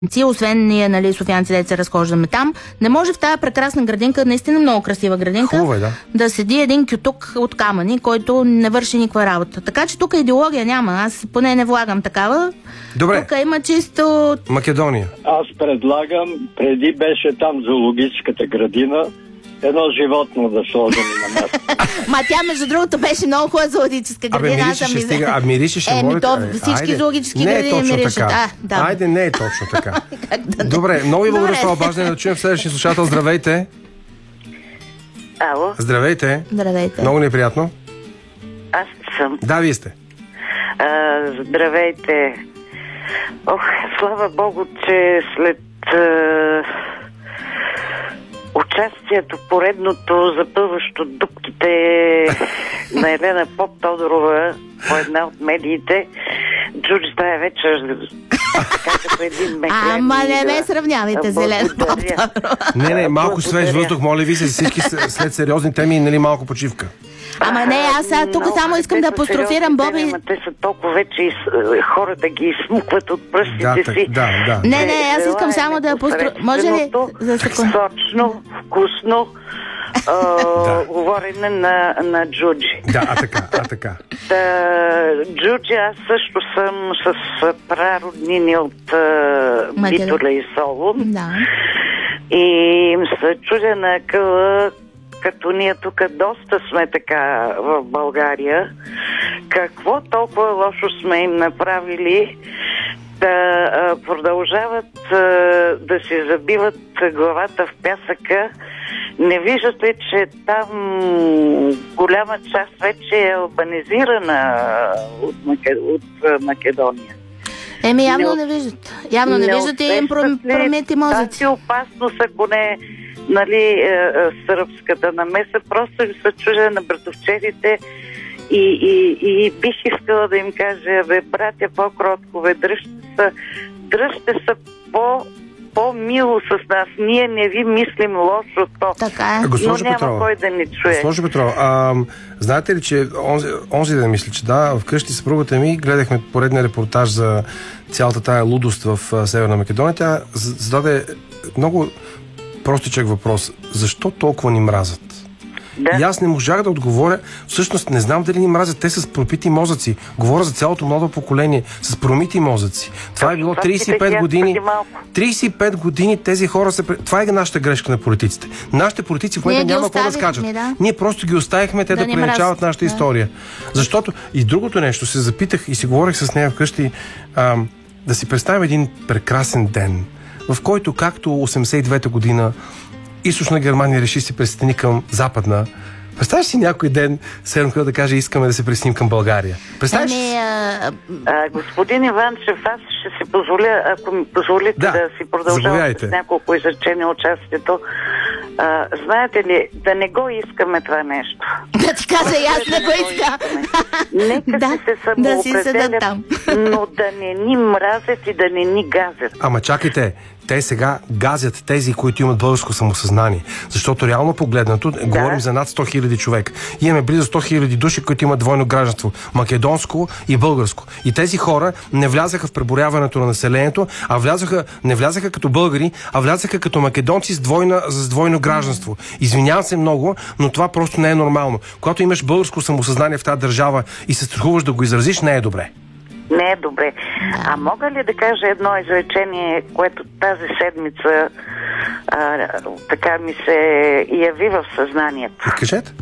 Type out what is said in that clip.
освен ние, нали, софиянци, да се разхождаме там, не може в тази прекрасна градинка, наистина много красива градинка, да седи един кютук от камъни, който не върши никаква работа. Така че тук идеология няма. Аз поне не влагам такава. Добре. Тук има чисто... Македония. Аз предлагам, преди беше там зоологическата градина, едно животно да сложим на място. Ма тя, между другото, беше много хубава зоологическа градина. Миришеше, всички зоологически градини миришат. Айде, не е точно така. Добре, много ви благодаря за това обаждане. Да чуем следващия слушател. Здравейте. Ало. Здравейте. Здравейте. Много неприятно. Аз съм. Да, вие сте. Здравейте. Слава Богу, че след участието поредното, запълващо дупките на Елена Поптодорова по една от медиите, Джудж тая вечер като един меклен. Ама не ме сравнявайте с Елена Поптодорова. Не, малко свеж въздух, моля ви се, всички след сериозни теми, нали, малко почивка. Ама не, аз тук само искам да апострофирам Боби. Те са толкова вече хората ги изсмукват от пръстите си. Да. Не, аз искам само да апострофирам. Може ли за секунда? Сочно, вкусно говорене на Джуджи. Да, така. Джуджи, аз също съм с прароднини от Битоля и Солун. Да. И се чудя на къла, като ние тук доста сме така в България, какво толкова лошо сме им направили да продължават да си забиват главата в пясъка. Не виждате, че там голяма част вече е албанизирана от Македония? Явно не виждат. Явно не виждат и им промити мозъци. Тази опасност, ако не сръбската намеса, просто ви се чужда на братовчерите и бих искала да им кажа, братя, по-кротко, дръжте се по-мило с нас. Ние не ви мислим лошото, но няма кой да ни чуе. Госпожо Петрова, знаете ли, че онзи ден мисля, че вкъщи съпругата ми гледахме поредния репортаж за цялата тая лудост в Северна Македония. Тя зададе много простичък въпрос. Защо толкова ни мразят? Да. И аз не можах да отговоря. Всъщност не знам дали ни мразят те с промити мозъци. Говоря за цялото младо поколение с промити мозъци. Това е било 35 години. 35 години тези хора са... Това е нашата грешка на политиците. Нашите политици в момента няма какво да скачат. Ние просто ги оставихме те да преначават нашата история. Защото и другото нещо, се запитах и си говорих с нея вкъщи, да си представим един прекрасен ден, в който, както 89-та година Източна Германия реши се присъедини към Западна. Представяш си някой ден Северна да каже, искаме да се присъединим към България? Представяш си? Господин Иванчев, аз ще си позволя, ако ми позволите да си продължавам с няколко изречения участието. Знаете ли, да не го искаме това нещо. Да ти кажа, аз не го искам. Нека се самоопределят, но да не ни мразят и да не ни газят. Ама чакайте, те сега газят тези, които имат българско самосъзнание. Защото реално погледнато, говорим за над 100 000 човек. Имаме близо 100 000 души, които имат двойно гражданство. Македонско и българско. И тези хора не влязаха в преброяването на населението, не влязаха като българи, а влязаха като македонци с двойно гражданство. Извинявам се много, но това просто не е нормално. Когато имаш българско самосъзнание в тази държава и се страхуваш да го изразиш, не е добре. Не е добре. А мога ли да кажа едно изречение, което тази седмица така ми се яви в съзнанието? Кажете.